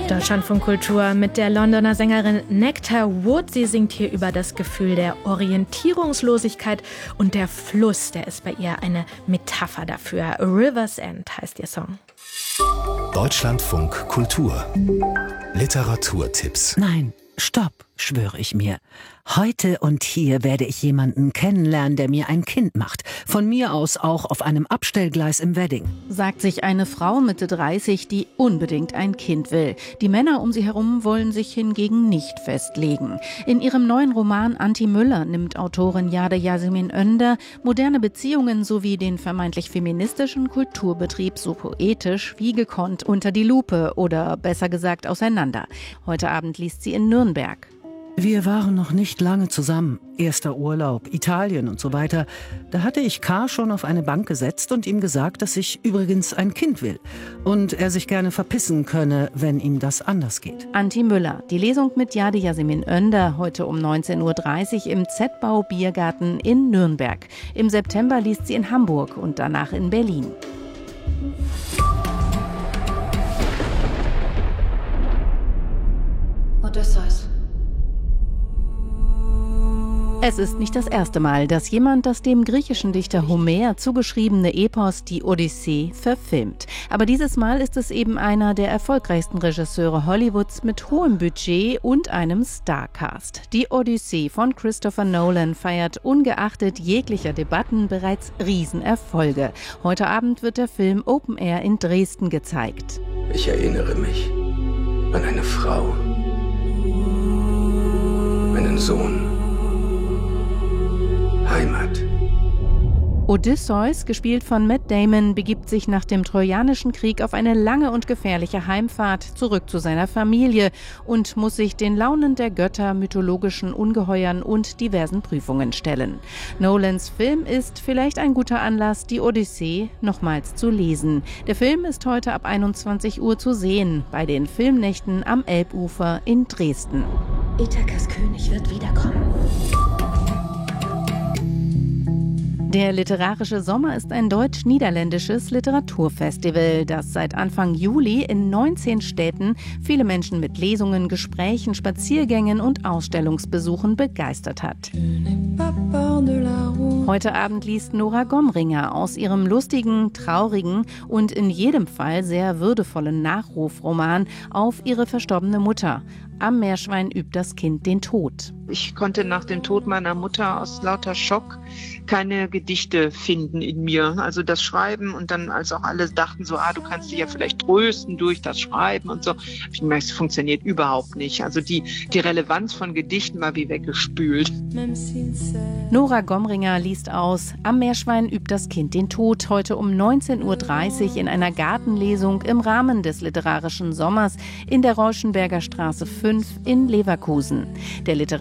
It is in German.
Deutschlandfunk Kultur mit der Londoner Sängerin Nectar Wood. Sie singt hier über das Gefühl der Orientierungslosigkeit und der Fluss, der ist bei ihr eine Metapher dafür. River's End heißt ihr Song. Deutschlandfunk Kultur. Literaturtipps. Nein, stopp, schwöre ich mir. Heute und hier werde ich jemanden kennenlernen, der mir ein Kind macht. Von mir aus auch auf einem Abstellgleis im Wedding. Sagt sich eine Frau Mitte 30, die unbedingt ein Kind will. Die Männer um sie herum wollen sich hingegen nicht festlegen. In ihrem neuen Roman Anti Müller nimmt Autorin Jade Yasemin Önder moderne Beziehungen sowie den vermeintlich feministischen Kulturbetrieb so poetisch wie gekonnt unter die Lupe oder besser gesagt auseinander. Heute Abend liest sie in Nürnberg. Wir waren noch nicht lange zusammen. Erster Urlaub, Italien und so weiter. Da hatte ich K. schon auf eine Bank gesetzt und ihm gesagt, dass ich übrigens ein Kind will. Und er sich gerne verpissen könne, wenn ihm das anders geht. Anti Müller. Die Lesung mit Jade Yasemin Önder heute um 19.30 Uhr im Z-Bau Biergarten in Nürnberg. Im September liest sie in Hamburg und danach in Berlin. Odysseus. Es ist nicht das erste Mal, dass jemand das dem griechischen Dichter Homer zugeschriebene Epos, die Odyssee, verfilmt. Aber dieses Mal ist es eben einer der erfolgreichsten Regisseure Hollywoods mit hohem Budget und einem Starcast. Die Odyssee von Christopher Nolan feiert ungeachtet jeglicher Debatten bereits Riesenerfolge. Heute Abend wird der Film Open Air in Dresden gezeigt. Ich erinnere mich an eine Frau, einen Sohn. Heimat. Odysseus, gespielt von Matt Damon, begibt sich nach dem Trojanischen Krieg auf eine lange und gefährliche Heimfahrt zurück zu seiner Familie und muss sich den Launen der Götter, mythologischen Ungeheuern und diversen Prüfungen stellen. Nolans Film ist vielleicht ein guter Anlass, die Odyssee nochmals zu lesen. Der Film ist heute ab 21 Uhr zu sehen bei den Filmnächten am Elbufer in Dresden. Ithakas König wird wiederkommen. Der literarische Sommer ist ein deutsch-niederländisches Literaturfestival, das seit Anfang Juli in 19 Städten viele Menschen mit Lesungen, Gesprächen, Spaziergängen und Ausstellungsbesuchen begeistert hat. Heute Abend liest Nora Gomringer aus ihrem lustigen, traurigen und in jedem Fall sehr würdevollen Nachrufroman auf ihre verstorbene Mutter. Am Meerschwein übt das Kind den Tod. Ich konnte nach dem Tod meiner Mutter aus lauter Schock keine Gedichte finden in mir. Also das Schreiben und dann, als auch alle dachten so, du kannst dich ja vielleicht trösten durch das Schreiben und so. Ich merke, es funktioniert überhaupt nicht. Also die Relevanz von Gedichten war wie weggespült. Nora Gomringer liest aus Am Meerschwein übt das Kind den Tod. Heute um 19.30 Uhr in einer Gartenlesung im Rahmen des literarischen Sommers in der Rauschenberger Straße 5 in Leverkusen. Der